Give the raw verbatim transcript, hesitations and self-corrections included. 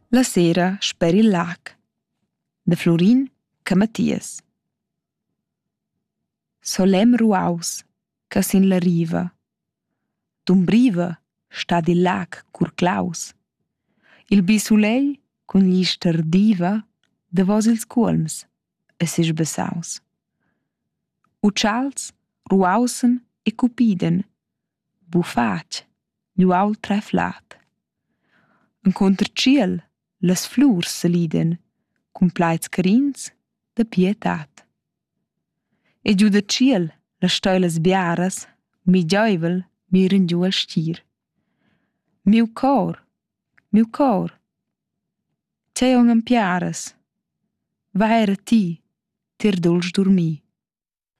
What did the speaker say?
La sera sper il lag da Florin Camattias. Solem ruaus ca sin la riva, d'umbriva stad il lag cur claus. Il bisulei cun gli stardiva davos ils cuolms e sesch bessaus. Utschals ruausan e cupiden, bufatg, gl'uaul treflat. Encunter tschiel las flurs saliden cun plaids carins da pietat. E giu da tschiel las stoilas biaras mi giöivel miran giu al stir. Miu cor, miu cor, tgei aunc empiaras? Va era ti, tier dulsch durmir.